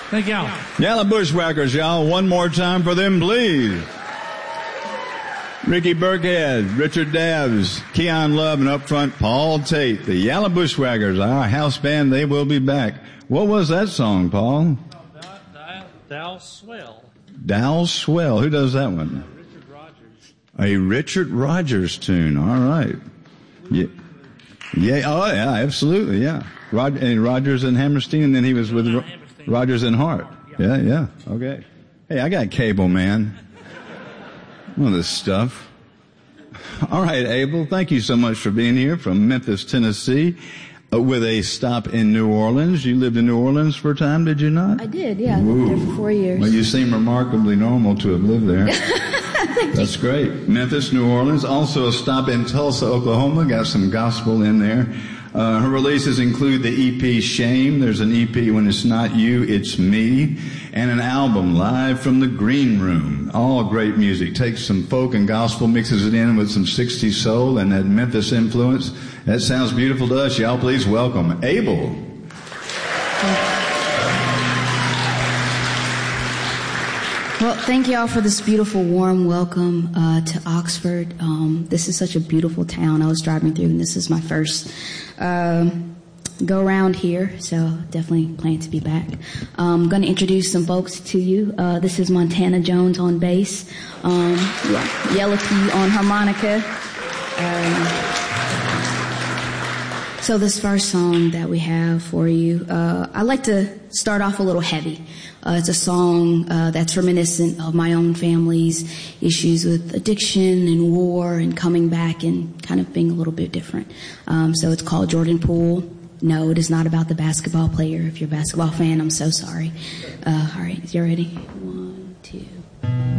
Thank y'all. Yalla Bushwhackers, y'all. One more time for them, please. Ricky Burkhead, Richard Dabbs, Keon Love, and up front, Paul Tate. The Yalla Bushwhackers, our house band, they will be back. What was that song, Paul? Thou Swell. Thou Swell. Who does that one? Richard Rogers. A Richard Rogers tune. All right. Yeah. Yeah. Oh, yeah. Absolutely. Yeah. Rogers and Hammerstein, and then he was with Rogers and Hart. Yeah. Okay. Hey, I got cable, man. All this stuff. All right, Abel. Thank you so much for being here from Memphis, Tennessee, with a stop in New Orleans. You lived in New Orleans for a time, did you not? I did. Yeah. I lived there for 4 years. Well, you seem remarkably normal to have lived there. That's great. Memphis, New Orleans. Also a stop in Tulsa, Oklahoma. Got some gospel in there. Her releases include the EP Shame. There's an EP When It's Not You, It's Me. And an album, Live from the Green Room. All great music. Takes some folk and gospel, mixes it in with some 60s soul and that Memphis influence. That sounds beautiful to us. Y'all please welcome Abel. Well, thank you all for this beautiful, warm welcome to Oxford. This is such a beautiful town. I was driving through, and this is my first go around here, so definitely plan to be back. I'm going to introduce some folks to you. This is Montana Jones on bass, Yellow Key on harmonica. So this first song that we have for you, I like to start off a little heavy. It's a song that's reminiscent of my own family's issues with addiction and war and coming back and kind of being a little bit different. So it's called Jordan Poole. No, it is not about the basketball player. If you're a basketball fan, I'm so sorry. All right, you ready? 1, 2.